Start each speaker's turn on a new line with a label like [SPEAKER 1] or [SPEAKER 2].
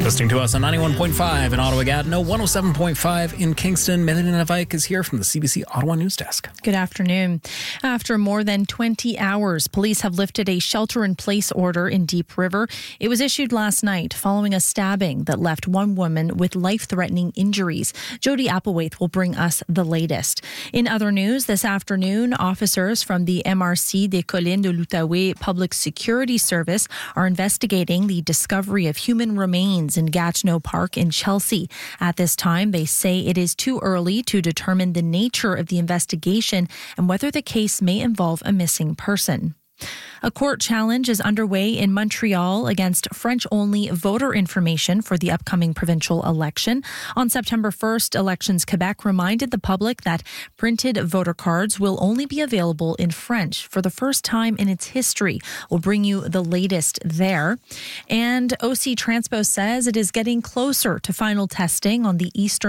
[SPEAKER 1] Listening to us on 91.5 in Ottawa-Gatineau, 107.5 in Kingston. Melanie Navike is here from the CBC Ottawa News Desk.
[SPEAKER 2] Good afternoon. After more than 20 hours, police have lifted a shelter-in-place order in Deep River. It was issued last night following a stabbing that left one woman with life-threatening injuries. Jody Applewaith will bring us the latest. In other news, this afternoon, officers from the MRC des Collines de l'Outaouais Public Security Service are investigating the discovery of human remains in Gatineau Park in Chelsea. At this time, they say it is too early to determine the nature of the investigation and whether the case may involve a missing person. A court challenge is underway in Montreal against French-only voter information for the upcoming provincial election. On September 1st, Elections Quebec reminded the public that printed voter cards will only be available in French for the first time in its history. We'll bring you the latest there. And OC Transpo says it is getting closer to final testing on the Eastern